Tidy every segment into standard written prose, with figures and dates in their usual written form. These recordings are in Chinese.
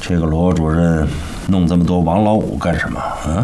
这个罗主任弄这么多王老五干什么？啊？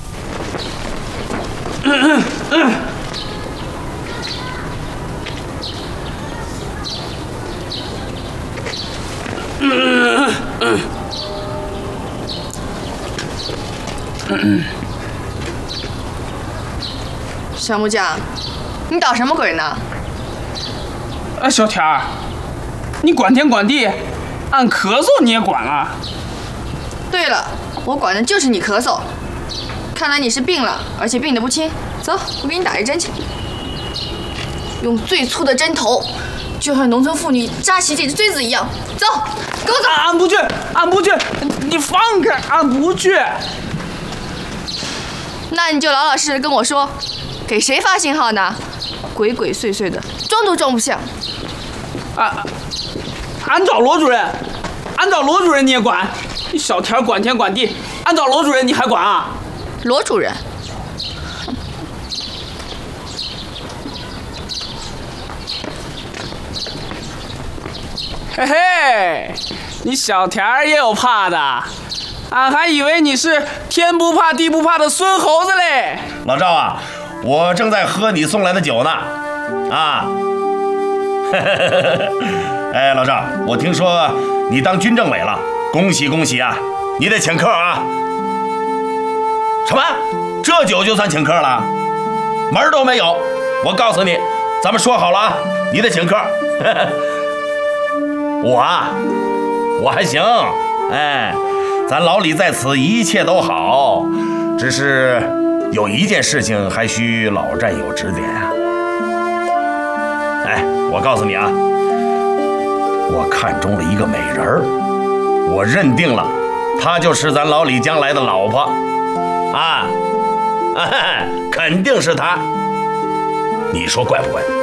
小木匠，你捣什么鬼呢？ 小田儿，你管天管地，俺咳嗽你也管了？ 对了，我管的就是你咳嗽。看来你是病了，而且病得不轻。走，我给你打一针去。用最粗的针头，就像农村妇女扎起自己的锥子一样。走，给我走！ 俺不去，俺不去！你放开，俺不去。 那你就老老实实跟我说，给谁发信号呢？鬼鬼祟祟的，装都装不像。 俺找罗主任，俺找罗主任你也管？你小田管天管地，俺找罗主任你还管啊？ 罗主任。 嘿嘿，你小田儿也有怕的，俺还以为你是天不怕地不怕的孙猴子嘞。 老赵啊，我正在喝你送来的酒呢。啊，哎，老赵，我听说你当军政委了，恭喜恭喜啊！你得请客啊。什么？这酒就算请客了？门儿都没有！我告诉你，咱们说好了啊，你得请客。我还行，哎，咱老李在此一切都好，只是有一件事情还需老战友指点啊。哎，我告诉你啊，我看中了一个美人儿，我认定了，她就是咱老李将来的老婆，啊，肯定是她，你说怪不怪？